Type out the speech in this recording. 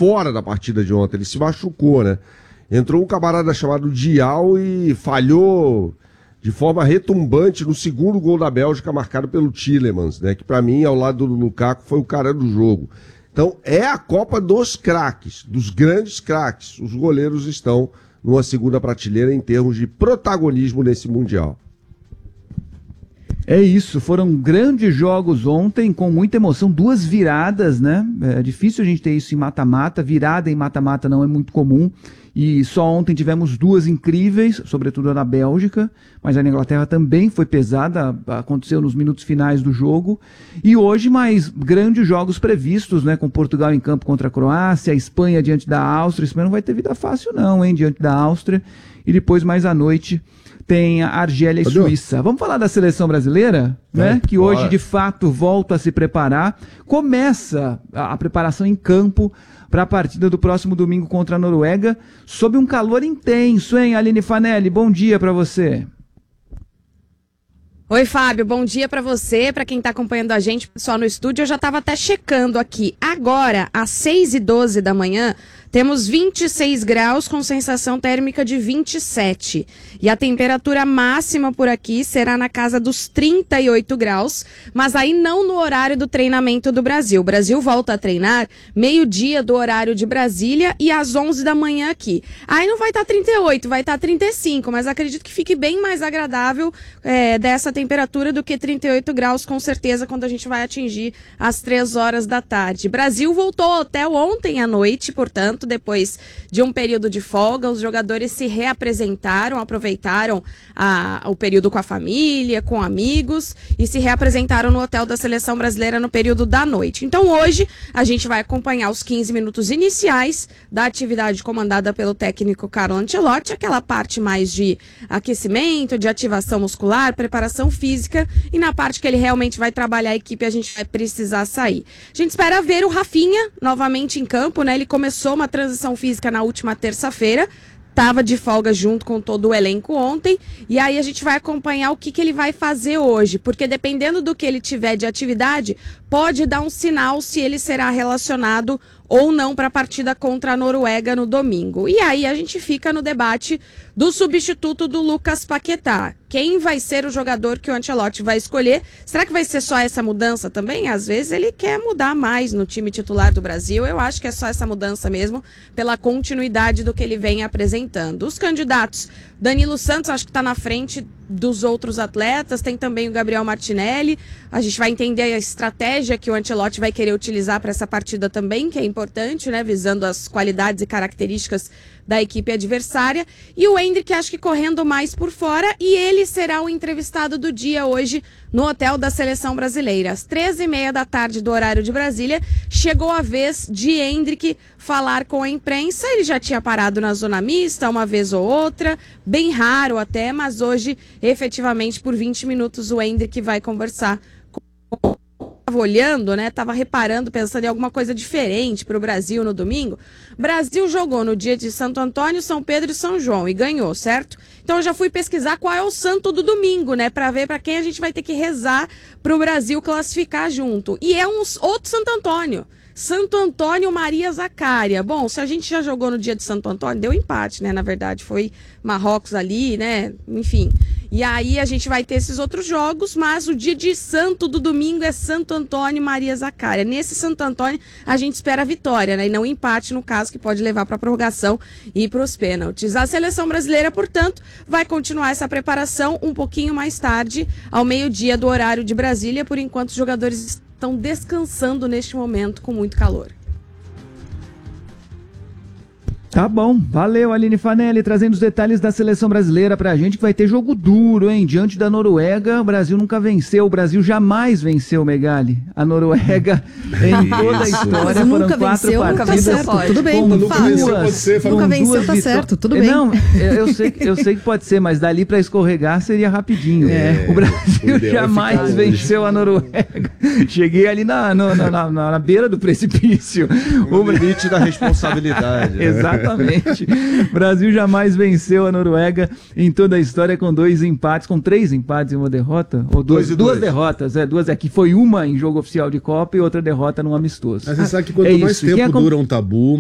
fora da partida de ontem, ele se machucou, né? Entrou um camarada chamado Dial e falhou de forma retumbante no segundo gol da Bélgica, marcado pelo Tielemans, né? Que pra mim, ao lado do Lukaku, foi o cara do jogo. Então, é a Copa dos craques, dos grandes craques. Os goleiros estão numa segunda prateleira em termos de protagonismo nesse Mundial. É isso, foram grandes jogos ontem, com muita emoção, 2 viradas, né? É difícil a gente ter isso em mata-mata, virada em mata-mata não é muito comum, e só ontem tivemos 2 incríveis, sobretudo a da Bélgica, mas a da Inglaterra também foi pesada, aconteceu nos minutos finais do jogo, e hoje mais grandes jogos previstos, né? Com Portugal em campo contra a Croácia, a Espanha diante da Áustria. Isso não vai ter vida fácil não, hein? Diante da Áustria, e depois mais à noite tem a Argélia e Suíça. Vamos falar da seleção brasileira, né? Que hoje, de fato, volta a se preparar. Começa a preparação em campo para a partida do próximo domingo contra a Noruega, sob um calor intenso, hein, Aline Fanelli? Bom dia para você. Oi, Fábio, bom dia para você, para quem está acompanhando a gente, pessoal no estúdio. Eu já estava até checando aqui. Agora, às 6h12 da manhã, temos 26 graus com sensação térmica de 27. E a temperatura máxima por aqui será na casa dos 38 graus, mas aí não no horário do treinamento do Brasil. O Brasil volta a treinar meio-dia do horário de Brasília e às 11 da manhã aqui. Aí não vai estar 38, vai estar 35, mas acredito que fique bem mais agradável dessa temperatura do que 38 graus, com certeza, quando a gente vai atingir as 3 horas da tarde. Brasil voltou ao hotel ontem à noite, portanto, depois de um período de folga, os jogadores se reapresentaram, aproveitaram o período com a família, com amigos, e se reapresentaram no hotel da Seleção Brasileira no período da noite. Então hoje a gente vai acompanhar os 15 minutos iniciais da atividade comandada pelo técnico Carlo Ancelotti, aquela parte mais de aquecimento, de ativação muscular, preparação física, e na parte que ele realmente vai trabalhar a equipe, a gente vai precisar sair. A gente espera ver o Rafinha novamente em campo, né? Ele começou uma transição física na última terça-feira, estava de folga junto com todo o elenco ontem, e aí a gente vai acompanhar o que ele vai fazer hoje, porque dependendo do que ele tiver de atividade, pode dar um sinal se ele será relacionado ou não para a partida contra a Noruega no domingo. E aí a gente fica no debate do substituto do Lucas Paquetá. Quem vai ser o jogador que o Ancelotti vai escolher? Será que vai ser só essa mudança também? Às vezes ele quer mudar mais no time titular do Brasil. Eu acho que é só essa mudança mesmo, pela continuidade do que ele vem apresentando. Os candidatos, Danilo Santos, acho que está na frente dos outros atletas, tem também o Gabriel Martinelli. A gente vai entender a estratégia que o Ancelotti vai querer utilizar para essa partida também, que é importante, né, visando as qualidades e características da equipe adversária. E o Endrick, acho que correndo mais por fora, e ele será o entrevistado do dia hoje no hotel da Seleção Brasileira. Às 13h30 da tarde do horário de Brasília, chegou a vez de Endrick falar com a imprensa. Ele já tinha parado na zona mista uma vez ou outra, bem raro até, mas hoje, efetivamente, por 20 minutos, o Endrick vai conversar com... Estava olhando, né? Estava reparando, pensando em alguma coisa diferente para o Brasil no domingo. Brasil jogou no dia de Santo Antônio, São Pedro e São João e ganhou, certo? Então eu já fui pesquisar qual é o santo do domingo, né? Para ver para quem a gente vai ter que rezar para o Brasil classificar junto. E é outro Santo Antônio. Santo Antônio Maria Zacária. Bom, se a gente já jogou no dia de Santo Antônio, deu empate, né? Na verdade, foi Marrocos ali, né? Enfim. E aí a gente vai ter esses outros jogos, mas o dia de santo do domingo é Santo Antônio Maria Zacária. Nesse Santo Antônio a gente espera a vitória, né? E não empate, no caso, que pode levar para a prorrogação e para os pênaltis. A seleção brasileira, portanto, vai continuar essa preparação um pouquinho mais tarde, ao meio-dia do horário de Brasília. Por enquanto, os jogadores estão descansando neste momento com muito calor. Tá bom, valeu Aline Fanelli, trazendo os detalhes da seleção brasileira pra gente, que vai ter jogo duro, hein? Diante da Noruega, o Brasil nunca venceu, o Brasil jamais venceu, Megali. A Noruega, em toda a história, foram 4 partidas. Nunca venceu, tá certo, tudo bem. Nunca venceu, tá certo, tudo bem. Não, eu sei que pode ser, mas dali pra escorregar seria rapidinho. O Brasil jamais venceu a Noruega. Cheguei ali na beira do precipício. O limite da responsabilidade. Né? Exatamente. Brasil jamais venceu a Noruega em toda a história, com 2 empates, com 3 empates e uma derrota, ou duas derrotas, duas aqui, foi uma em jogo oficial de Copa e outra derrota num amistoso. Mas você sabe que quanto mais tempo dura um tabu,